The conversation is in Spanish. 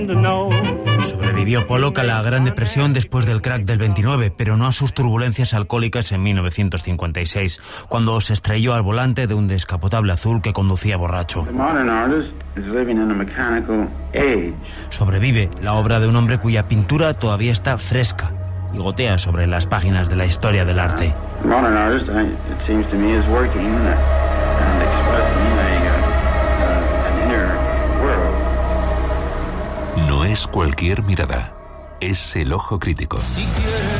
Sobrevivió Pollock a la Gran Depresión después del crack del 29, pero no a sus turbulencias alcohólicas en 1956, cuando se estrelló al volante de un descapotable azul que conducía borracho. Sobrevive la obra de un hombre cuya pintura todavía está fresca y gotea sobre las páginas de la historia del arte. No es cualquier mirada, es el ojo crítico.